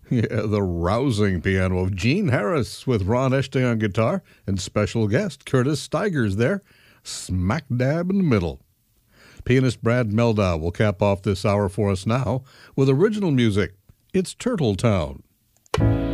Yeah, the rousing piano of Gene Harris with Ron Esting on guitar and special guest Curtis Stigers there, smack dab in the middle. Pianist Brad Meldow will cap off this hour for us now with original music. It's Turtle Town.